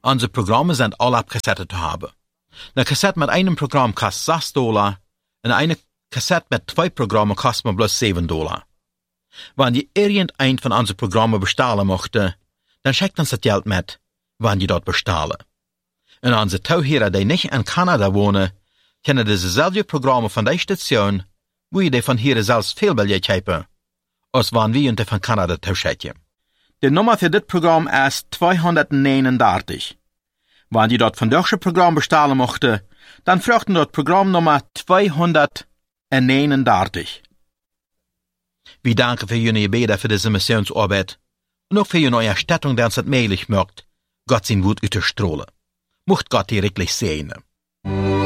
Unsere Programme sind alle auf Kassette zu haben. Eine Kassette mit einem Programm kostet $6 und eine Kassette mit 2 Programmen kostet mir bloß $7. Wenn ihr irgendein von unseren Programmen bestellen möchte, dann schickt uns das Geld mit, wenn ihr dort bestellen. Und unsere Zuhörer, die nicht in Kanada wohnen, können dieselben Programme von der Station, wo ihr die von hier selbst viel Billett haben, als wenn wir die von Kanada zuschicken. Die Nummer für das Programm ist 239. Wenn ihr dort von deutschen Programm bestellen möchte, dann fragt ihr dort Programmnummer 239. Wir danken für Ihre Gebete für diese Missionsarbeit und auch für Ihre Erstattung, die uns das möglich macht, Gott sein Wort zu strahlen. Mocht Gott die wirklich segnen.